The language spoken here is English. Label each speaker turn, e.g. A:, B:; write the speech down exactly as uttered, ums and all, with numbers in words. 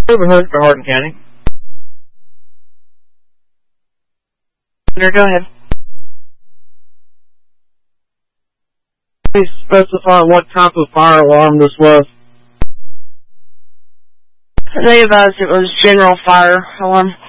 A: Neighborhood for Hardin County.
B: Go ahead.
A: Please specify what type of fire alarm this was.
B: They advised it was general fire alarm.